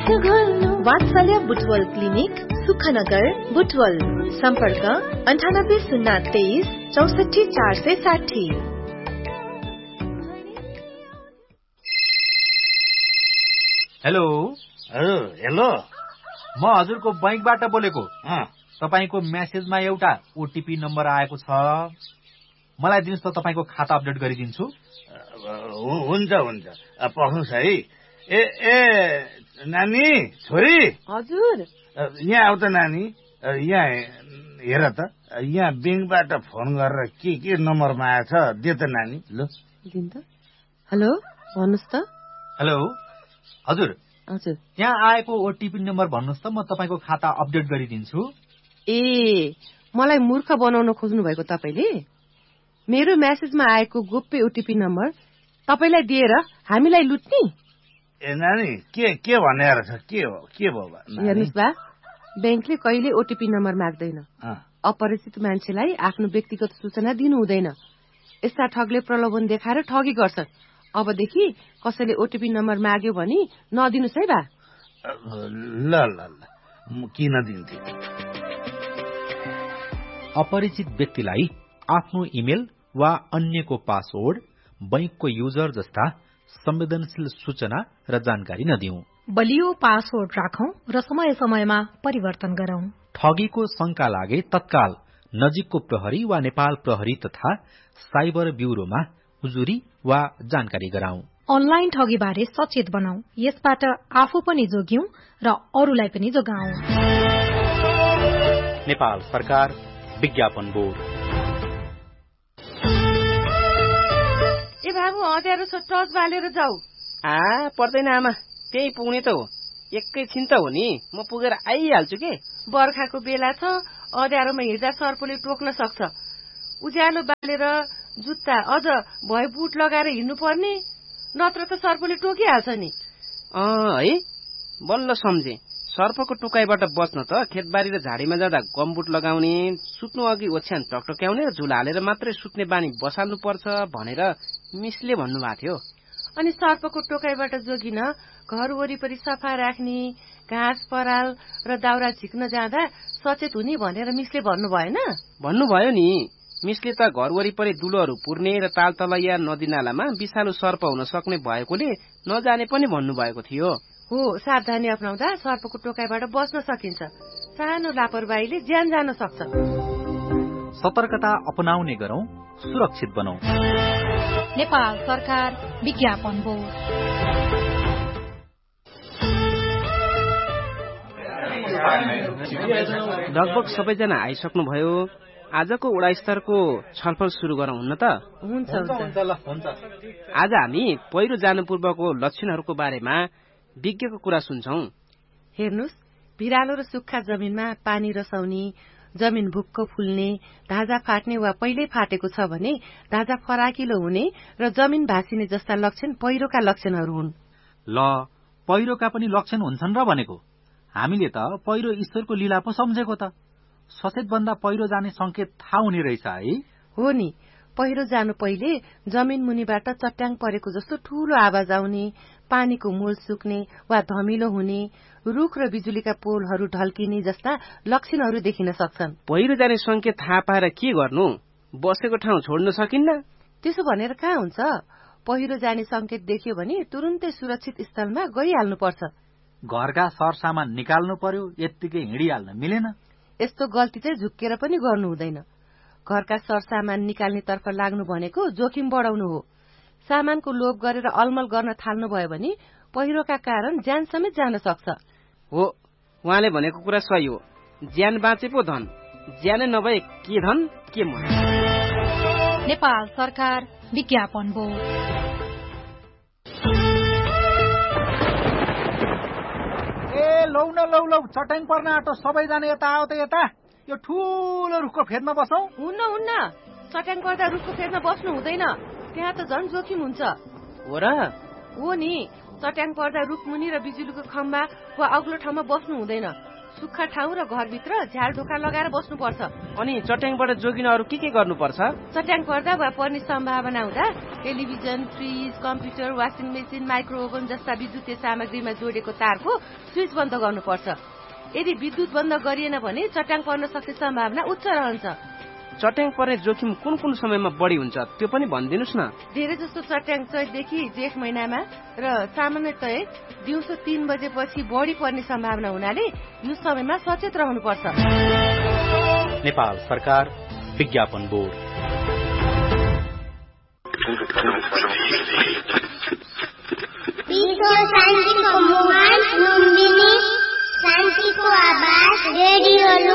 वात्सल्य बुटवल क्लिनिक, सुखनगर, बुटवल। सम्पर्क 980323 64460। Hello. Hello, म हजुरको बैंकबाट बोलेको। तपाईको मेसेजमा एउटा ओटीपी नम्बर आएको छ, मलाई दिनुस् त, तपाईको खाता अपडेट गरिदिन्छु। हुन्छ पख्नुस् है। नानी, छोरी। हजुर। यहाँ आउ त नानी, यहाँ हेर त, यहाँ बैंकबाट फोन गरेर के नम्बरमा आएछ, दे त नानी। ल दिन त। हेलो, भन्नुस् त। हेलो, हजुर। हजुर, यहाँ आएको ओटीपी नम्बर भन्नुस् त, म तपाईको खाता अपडेट गरिदिन्छु। ए, मलाई मूर्ख बनाउन खोज्नु भएको तपाईले? मेरो मेसेजमा आएको गोप्य ओटीपी नम्बर तपाईलाई दिएर हामीलाई लुट्ने? ए नानी, के भनेर छ? के भयो? हेर्नुस् बा, बैंकले कहिले ओटीपी नम्बर माग्दैन। अपरिचित मान्छेलाई आफ्नो व्यक्तिगत सूचना दिनु हुँदैन। यस्ता ठगले प्रलोभन देखाएर ठगी गर्छन्। अबदेखि कसैले ओटीपी नम्बर माग्यो भने नदिनुस् है बा। ल किन दिन्थे? अपरिचित व्यक्तिलाई आफ्नो इमेल वा अन्यको पासवर्ड, बैंकको युजर जस्ता संवेदनशील सूचना र जानकारी नदिऊ। बलियो पासवर्ड राखौं र समय समयमा परिवर्तन गरौं। ठगीको शंका लागे तत्काल नजिकको प्रहरी वा नेपाल प्रहरी तथा साइबर ब्यूरोमा उजुरी वा जानकारी गराउँ। अनलाइन ठगीबारे सचेत बनाऊ। यसबाट आफू पनि जोग्यौं र अरूलाई पनि जोगाऊ। नेपाल सरकार, विज्ञापन बोर्ड। ए बाबु, अँध्यारो छ, टर्च बालेर जाऊ। पर्दैन आमा, त्यही पुग्ने त हो। एकैछिन त हो नि, म पुगेर आइहाल्छु के। बर्खाको बेला छ, अँध्यारोमा हिँड्दा सर्पले टोक्न सक्छ। उज्यालो बालेर जुत्ता अझ भए बुट लगाएर हिँड्नु पर्ने, नत्र त सर्पले टोकिहाल्छ नि। है, बल्ल सम्झे। सर्पको टोकाइबाट बच्न त खेतबारी र झाडीमा जाँदा गमबुट लगाउने, सुत्नु अघि ओछ्यान टकटक्याउने र झुला हालेर मात्रै सुत्ने बानी बसाल्नु पर्छ भनेर मिसले भन्नुभएको थियो। अनि सर्पको टोकाइबाट जोगिन घर वरिपरि सफा राख्ने, घाँस पराल र दाउरा झिक्न जाँदा सचेत हुने भनेर मिसले भन्नु भएन? भन्नुभयो नि। मिसले त घर वरिपरि दुलोहरू पुर्ने र तालतलैया नदी नालामा विषालु सर्प हुन सक्ने भएकोले नजाने पनि भन्नुभएको थियो। हो, सावधानी अपनाउँदा सर्पको टोकाइबाट बच्न सकिन्छ। सानो लापरवाहीले ज्यान जान सक्छ। सतर्कता अपनाउने गरौं, सुरक्षित बनौं। नेपाल सरकार, विज्ञापन बोर्ड। लगभग सबैजना आइसक्नुभयो। आजको वडा स्तरको छलफल सुरु गरौँ हुन्न त? हुन्छ। आज हामी पहिरो जानु पूर्वको लक्षणहरूको बारेमा विज्ञको कुरा सुन्छौं। हेर्नुस्, भिरालो र सुक्खा जमिनमा पानी रसाउने, जमिन भुक्क फुल्ने, धाजा फाट्ने वा पहिल्यै फाटेको छ भने धाजा फराकिलो हुने र जमिन भाँसिने जस्ता लक्षण पहिरोका लक्षणहरू हुन्। ल, पहिरोका पनि लक्षण हुन्छन् र भनेको? हामीले त पहिरो ईश्वरको लीला पो सम्झेको त। सचेत भन्दा पहिरो जाने संकेत थाहा हुने रहेछ है? हो नि, पहिरो जानु पहिले जमिन मुनिबाट चट्याङ परेको जस्तो ठूलो आवाज आउने, पानीको मूल सुक्ने वा धमिलो हुने, रुख र बिजुलीका पोलहरू ढल्किने जस्ता लक्षणहरू देखिन सक्छन्। पहिरो जाने संकेत थाहा पाएर के गर्नु? बसेको ठाउँ छोड्न सकिन्न? त्यसो भनेर कहाँ हुन्छ? पहिरो जाने संकेत देखियो भने तुरुन्तै सुरक्षित स्थलमा गइहाल्नु पर्छ। घरका सरसामान निकाल्नु पर्यो, यत्तिकै हिँडिहाल्न मिलेन। यस्तो गल्ती चाहिँ झुक्केर पनि गर्नु हुँदैन। घरका सरसामान निकाल्ने तर्फ लाग्नु भनेको जोखिम बढाउनु हो। सामानको लोभ गरेर अलमल गर्न थाल्नु भयो भने पहिरोका कारण ज्यान समेत जान सक्छ। हो, उहाँले भनेको कुरा सही हो। ज्यान बाँचे पो धन, ज्यानै नभए के धन के मन। नेपाल सरकार, विज्ञापन बोर्ड। लौ न लौ, चट्याङ पर्न आँटो, सबैजना यता आओ त यता। यो ठूलो रुखको फेदमा बसौं। हुन्न, चट्याङ पर्दा रुखको फेदमा बस्नु हुँदैन, त्यहाँ त झन् जोखिम हुन्छ। हो र? हो नि, चट्याङ पर्दा रुख मुनि र बिजुलीको खम्बा वा अग्लो ठाउँमा बस्नु हुँदैन। सुक्खा ठाउँ र घरभित्र झ्यालढोका लगाएर बस्नुपर्छ। अनि चट्याङबाट जोगिन अरू के गर्नुपर्छ? चट्याङ पर्दा वा पर्ने सम्भावना हुँदा television, fridge, computer, washing machine, micro oven जस्ता विद्युतीय सामग्रीमा जोडेको तारको स्विच बन्द गर्नुपर्छ। यदि विद्युत बन्द गरिएन भने चट्याङ पर्न सक्ने सम्भावना उच्च रहन्छ। चट्याङ पर्ने जोखिम कुन समयमा बढी हुन्छ त्यो पनि भनिदिनुस् न। धेरै जस्तो चट्याङ चैतदेखि जेठ महिनामा र सामान्यतया दिउँसो 3 बजेपछि बढी पर्ने सम्भावना हुनाले यो समयमा सचेत रहनुपर्छ। नेपाल सरकार विज्ञापन बोर्ड। शान्तिको आवाज रेडियो